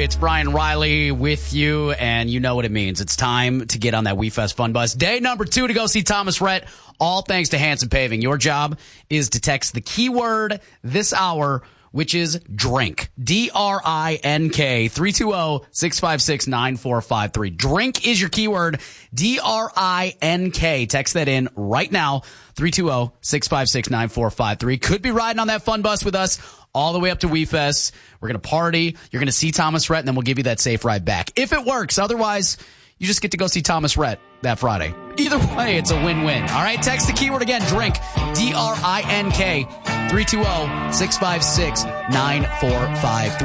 It's Brian Riley with you, and you know what it means. It's time to get on that WeFest Fun Bus. Day number 2 to go see Thomas Rhett, all thanks to Hanson Paving. Your job is to text the keyword this hour, which is drink. DRINK, 320-656-9453. Drink is your keyword. DRINK. Text that in right now, 320-656-9453. Could be riding on that fun bus with us all the way up to WeFest. We're going to party. You're going to see Thomas Rhett, and then we'll give you that safe ride back. If it works. Otherwise, you just get to go see Thomas Rhett that Friday. Either way, it's a win-win. All right, text the keyword again, drink, DRINK, 320-656-9453.